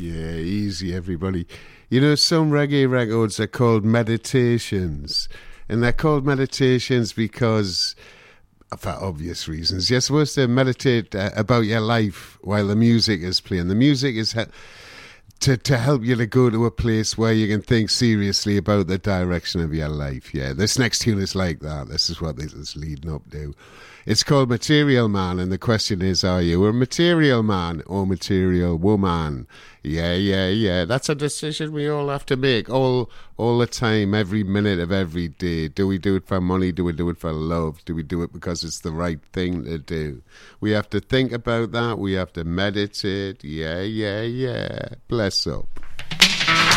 Yeah, easy, everybody. You know, some reggae records are called meditations. And they're called meditations because, for obvious reasons, you're supposed to meditate about your life while the music is playing. The music is to help you to go to a place where you can think seriously about the direction of your life. Yeah, this next tune is like that. This is what this is leading up to. It's called Material Man, and the question is, are you a material man or material woman? Yeah. That's a decision we all have to make all the time, every minute of every day. Do we do it for money? Do we do it for love? Do we do it because it's the right thing to do? We have to think about that. We have to meditate. Yeah. Bless up.